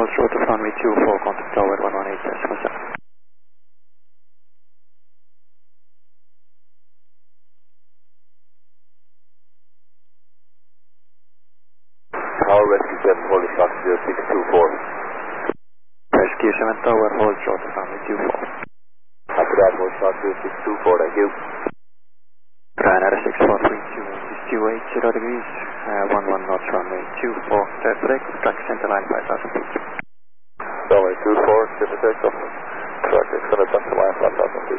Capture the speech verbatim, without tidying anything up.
Hold short of runway two four, contact tower one one eight decimal seven. Tower Rescue seven, hold it short zero six two four. Rescue seven tower, hold short of runway two four. After that, hold short zero six two four, thank you. Ryanair six four three two, is two eight zero degrees, uh, one one knots runway two four, third break, track center line five thousand feet. Runway two four, clear for takeoff. Track extended center line five thousand feet.